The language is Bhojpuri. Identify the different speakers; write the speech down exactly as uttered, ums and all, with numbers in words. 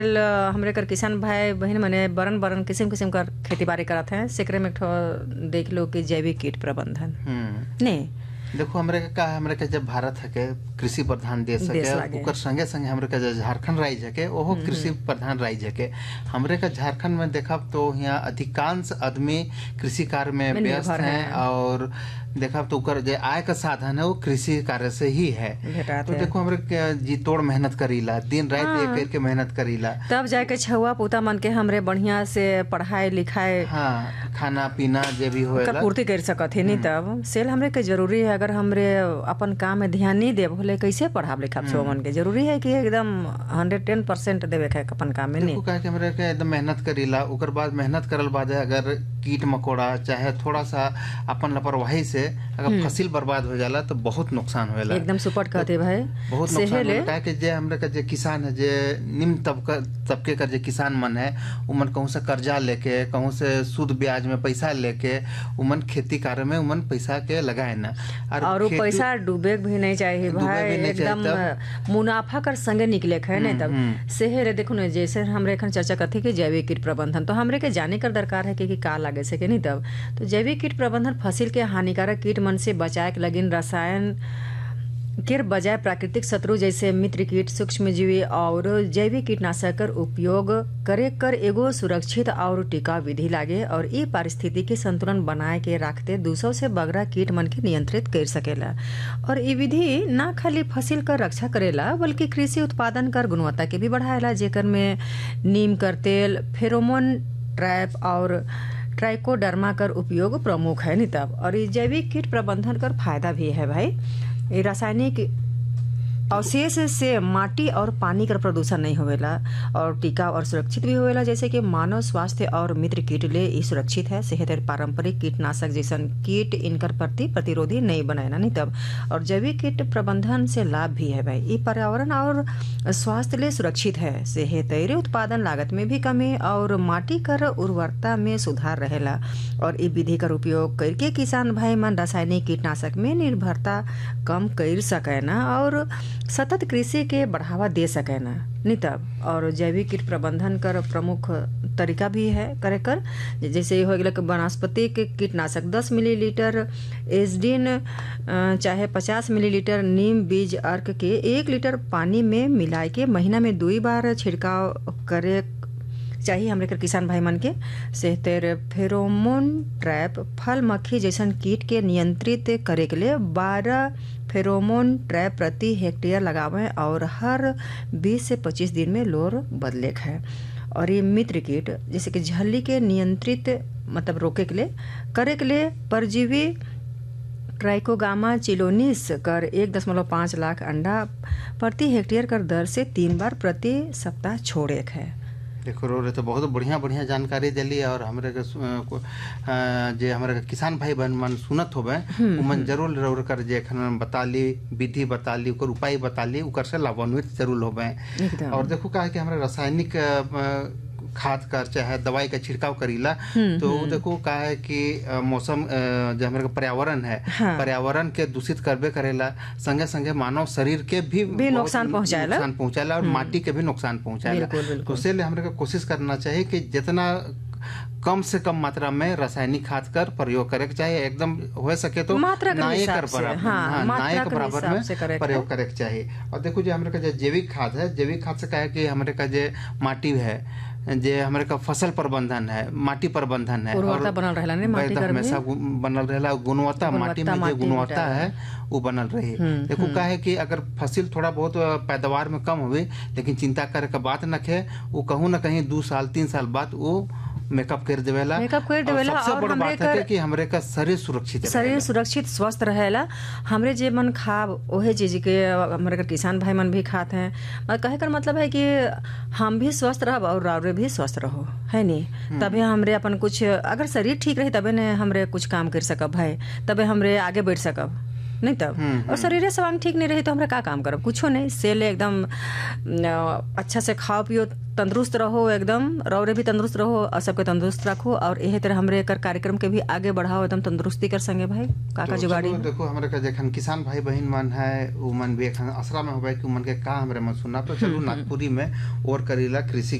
Speaker 1: ल हमरे कर किसान भाई बहन मने बरन बरन किसिम किसिम कर खेती बाड़ी करत हैं सेकरे में एक ठो देख लो कि जैविक कीट प्रबंधन
Speaker 2: हम्म
Speaker 1: नहीं
Speaker 2: देखो हमरे के का हमरे के जब भारत है के कृषि प्रधान देश
Speaker 1: देश
Speaker 2: है
Speaker 1: लागे।
Speaker 2: ओकर संगे संगे हमरे के जो झारखंड राज्य है के ओहो कृषि प्रधान राज्य है के हमरे के झारखंड में देखब तो यहाँ अधिकांश आदमी कृषि कार्य में
Speaker 1: में
Speaker 2: व्यस्त
Speaker 1: निर्भर
Speaker 2: हैं
Speaker 1: हैं।
Speaker 2: और देखब तो ओकर जो आय का साधन है वो कृषि कार्य से ही है।
Speaker 1: भेटात
Speaker 2: तो
Speaker 1: है।
Speaker 2: देखो हमरे के जी तोड़ मेहनत करीला दिन रात
Speaker 1: हाँ।
Speaker 2: एक करके मेहनत करीला।
Speaker 1: तब जाके छुआ पोता मन के हमरे बढ़िया से पढ़ाई लिखाई
Speaker 2: हाँ खाना पीना जे भी
Speaker 1: ओकर
Speaker 2: होएला
Speaker 1: पूर्ति कर सकत है नहीं तब सेल हमरे के जरूरी है अगर हमरे अपन काम में ध्यान नहीं देब होले कैसे पढ़ाब लिखाब छो मन के जरूरी है कि एकदम हंड्रेड टेन परसेंट देवे के अपन काम में नहीं
Speaker 2: देखो काहे कि हमरे के एकदम मेहनत करीला ओकर बाद मेहनत करल बाद अगर कीट मकोड़ा चाहे थोड़ा सा अपन लापरवाही से अगर फसिल बर्बाद हो जाला तो बहुत नुकसान होएला।
Speaker 1: एकदम सुपट कहते भाई
Speaker 2: बहुत नुकसान होएला काहे कि जे हमरे के जे किसान है जे निम्न तबका तबके का जे किसान मन है उमन कहूं से कर्जा लेके कहूं से सूद ब्याज में पैसा लेके उमन खेती कार्य में उमन पैसा के लगाए ना
Speaker 1: और वो पैसा डूबे भी नहीं चाहिए
Speaker 2: डूबे
Speaker 1: भाई
Speaker 2: भी नहीं
Speaker 1: एकदम
Speaker 2: चाहिए
Speaker 1: मुनाफा कर संगे निकले है नहीं तब सेहरे देखो ना जैसे हमरे एखन चर्चा करते कि जैविक कीट प्रबंधन तो हमरे के जाने कर दरकार है कि, कि का लागे से के नहीं तब तो जैविक कीट प्रबंधन फसिल के हानिकारक कीट मन से बचाए के लगिन रसायन के बजाय प्राकृतिक शत्रु जैसे मित्र कीट सूक्ष्मजीवी और जैविक कीटनाशक कर उपयोग करे कर एगो सुरक्षित और टिकाऊ विधि लागे और ई पारिस्थितिकी संतुलन बनाए के रखते दो सौ से बगरा कीट मन के नियंत्रित कर सकेला और ई विधि ना खाली फसिल कर रक्षा करेला बल्कि कृषि उत्पादन कर गुणवत्ता के भी बढ़ाएला जेकर में नीम कर तेल फेरोमोन ट्रैप और ट्राइकोडर्मा कर उपयोग प्रमुख है नहीं तब और ये जैविक कीट प्रबंधन कर फायदा भी है भाई ये रासायनिक अवशेष से माटी और पानी का प्रदूषण नहीं होवेला और टिकाऊ और सुरक्षित भी होवेला जैसे कि मानव स्वास्थ्य और मित्र कीट ले ई सुरक्षित है सेहत और पारंपरिक कीटनाशक जैसन कीट इनकर प्रति प्रतिरोधी नहीं बनाएना नहीं तब और जैविक कीट प्रबंधन से लाभ भी है भाई ये पर्यावरण और स्वास्थ्य ले सुरक्षित है सेहत उत्पादन लागत में भी कमी और माटी कर उर्वरता में सुधार रहेला और ई विधि कर उपयोग करके किसान भाई मन रासायनिक कीटनाशक में निर्भरता कम कर सकेना और सतत कृषि के बढ़ावा दे सके ना नहीं तब और जैविक कीट प्रबंधन कर प्रमुख तरीका भी है करे कर जैसे हो गया वनस्पतिक कीटनाशक दस मिलीलीटर एसडीन चाहे पचास मिलीलीटर नीम बीज अर्क के एक लीटर पानी में मिलाए के महीना में दो बार छिड़काव करे चाहिए हमरे कर किसान भाई मन के सेहतेर फेरोमोन ट्रैप फल मक्खी जैसन कीट के नियंत्रित करे के लिए बारह फेरोमोन ट्रैप प्रति हेक्टेयर लगावे और हर बीस से पच्चीस दिन में लोर बदले है और ये मित्र कीट जैसे कि झल्ली के नियंत्रित मतलब रोके के लिए करे के लिए परजीवी ट्राइकोगामा चिलोनिस कर एक दशमलव पाँच लाख अंडा प्रति हेक्टेयर कर दर से तीन बार प्रति सप्ताह छोड़े है।
Speaker 2: देखो रो तो बहुत बढ़िया बढ़िया जानकारी दिली और हमरे के जे हमरे के किसान भाई बहन मन सुनत होबे उमन जरूर जरूर कर जे एखन बताली विधि बताली ओकर उपाय बताली ओकर से लाभान्वित जरूर होबे। और देखो का है कि हमरे रासायनिक खाद कर चाहे दवाई का छिड़काव करीला तो देखो का है कि मौसम जो हमारे पर्यावरण है हाँ। पर्यावरण के दूषित करबे करेला संगे संगे मानव शरीर के भी,
Speaker 1: भी नुकसान पहुंचाएला
Speaker 2: नुकसान पहुंचाएला और माटी के भी नुकसान पहुंचाएला तो इसलिए हमरे को कोशिश करना चाहिए कि जितना कम से कम मात्रा में रासायनिक खाद कर प्रयोग करे के चाहिए एकदम हो सके तो नाये कर बराबर हाँ, नाये के बराबर में प्रयोग करे के चाहिए। और देखो जो हमारे का जो जैविक खाद है जैविक खाद से क्या है कि हमारे का जो माटी है जे हमारे का फसल प्रबंधन है माटी प्रबंधन है
Speaker 1: और बनल रहला ने माटी कर
Speaker 2: हमेशा बनल रहला गुणवत्ता माटी में जो गुणवत्ता है वो बनल रही। देखो का है कि अगर फसल थोड़ा बहुत पैदावार में कम हुई लेकिन चिंता करे का बात न खे वो कहूँ न कहीं दो साल तीन साल बाद वो मेकअप कर देवेला
Speaker 1: मेकअप कर देवेला
Speaker 2: और सबसे बड़ बात है कि हमरे का शरीर सुरक्षित
Speaker 1: शरीर सुरक्षित स्वस्थ रहेला हमरे जे मन खाब ओहे चीज के हमरे का किसान भाई मन भी खाते हैं कहे कर मतलब है कि हम भी स्वस्थ रहब और रावरे भी स्वस्थ रहो है नहीं तबे हमरे अपन कुछ अगर शरीर ठीक रही तबे ने हमरे कुछ काम कर सकब भाई तबे हमरे आगे बढ़ सकब नहीं तब और शरीर स्वांग ठीक नहीं रही तो हमरा का काम करब, कुछो नहीं। सेल एकदम अच्छा से खाओ पियो, तंदुरुस्त रहो, एकदम रौरे भी तंदुरुस्त रहो और सबके तंदुरुस्त रखो। और यही तरह हमरे एकर कार्यक्रम के भी आगे बढ़ाओ, एकदम तंदुरुस्ती कर संगे भाई काका
Speaker 2: तो
Speaker 1: जुगाड़ी।
Speaker 2: देखो हमरे का जखन किसान भाई बहन मन है उ मन भी एखन असरा में होबे कि मन के का हमरे मन सुना तो चलू नागपुरी में और करीला कृषि